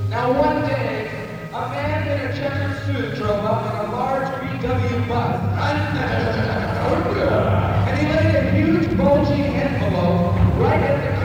Now one day, a man in a checkered suit drove up in a large VW bus. And he laid a huge bulging envelope right at the